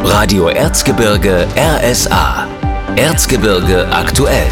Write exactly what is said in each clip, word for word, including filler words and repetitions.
Radio Erzgebirge R S A. Erzgebirge aktuell.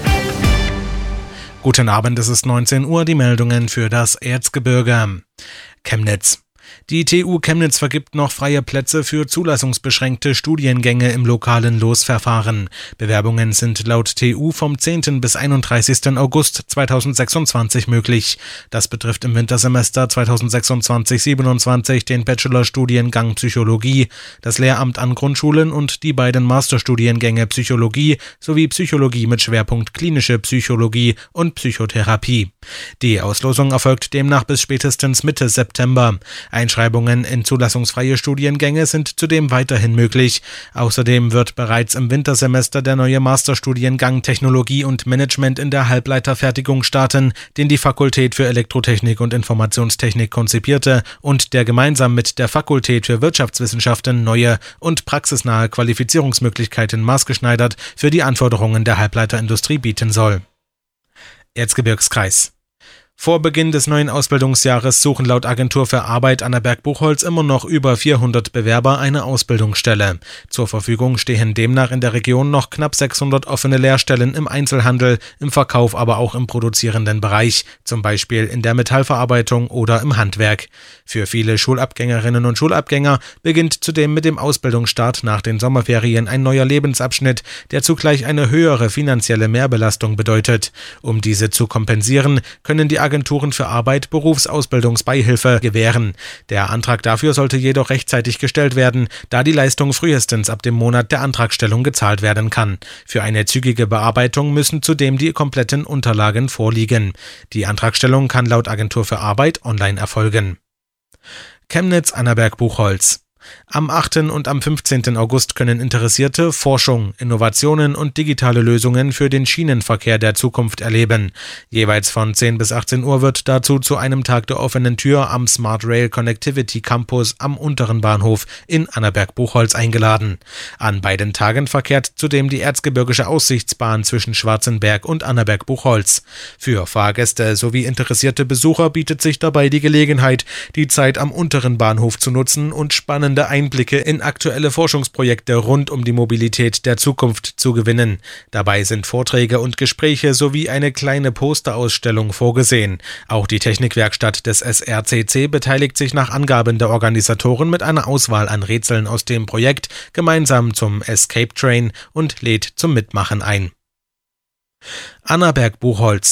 Guten Abend, es ist neunzehn Uhr, die Meldungen für das Erzgebirge. Chemnitz. Die T U Chemnitz vergibt noch freie Plätze für zulassungsbeschränkte Studiengänge im lokalen Losverfahren. Bewerbungen sind laut T U vom zehnten bis einunddreißigsten August zweitausendsechsundzwanzig möglich. Das betrifft im Wintersemester zweitausendsechsundzwanzig siebenundzwanzig den Bachelorstudiengang Psychologie, das Lehramt an Grundschulen und die beiden Masterstudiengänge Psychologie sowie Psychologie mit Schwerpunkt klinische Psychologie und Psychotherapie. Die Auslosung erfolgt demnach bis spätestens Mitte September. Einschreibungen in zulassungsfreie Studiengänge sind zudem weiterhin möglich. Außerdem wird bereits im Wintersemester der neue Masterstudiengang Technologie und Management in der Halbleiterfertigung starten, den die Fakultät für Elektrotechnik und Informationstechnik konzipierte und der gemeinsam mit der Fakultät für Wirtschaftswissenschaften neue und praxisnahe Qualifizierungsmöglichkeiten maßgeschneidert für die Anforderungen der Halbleiterindustrie bieten soll. Erzgebirgskreis. Vor Beginn des neuen Ausbildungsjahres suchen laut Agentur für Arbeit Annaberg-Buchholz immer noch über vierhundert Bewerber eine Ausbildungsstelle. Zur Verfügung stehen demnach in der Region noch knapp sechshundert offene Lehrstellen im Einzelhandel, im Verkauf, aber auch im produzierenden Bereich, zum Beispiel in der Metallverarbeitung oder im Handwerk. Für viele Schulabgängerinnen und Schulabgänger beginnt zudem mit dem Ausbildungsstart nach den Sommerferien ein neuer Lebensabschnitt, der zugleich eine höhere finanzielle Mehrbelastung bedeutet. Um diese zu kompensieren, können die Agenturen für Arbeit Berufsausbildungsbeihilfe gewähren. Der Antrag dafür sollte jedoch rechtzeitig gestellt werden, da die Leistung frühestens ab dem Monat der Antragstellung gezahlt werden kann. Für eine zügige Bearbeitung müssen zudem die kompletten Unterlagen vorliegen. Die Antragstellung kann laut Agentur für Arbeit online erfolgen. Chemnitz-Annaberg-Buchholz. Am achten und am fünfzehnten August können Interessierte Forschung, Innovationen und digitale Lösungen für den Schienenverkehr der Zukunft erleben. Jeweils von zehn bis achtzehn Uhr wird dazu zu einem Tag der offenen Tür am Smart Rail Connectivity Campus am unteren Bahnhof in Annaberg-Buchholz eingeladen. An beiden Tagen verkehrt zudem die Erzgebirgische Aussichtsbahn zwischen Schwarzenberg und Annaberg-Buchholz. Für Fahrgäste sowie interessierte Besucher bietet sich dabei die Gelegenheit, die Zeit am unteren Bahnhof zu nutzen und spannende Einblicke in aktuelle Forschungsprojekte rund um die Mobilität der Zukunft zu gewinnen. Dabei sind Vorträge und Gespräche sowie eine kleine Posterausstellung vorgesehen. Auch die Technikwerkstatt des S R C C beteiligt sich nach Angaben der Organisatoren mit einer Auswahl an Rätseln aus dem Projekt gemeinsam zum Escape Train und lädt zum Mitmachen ein. Annaberg-Buchholz.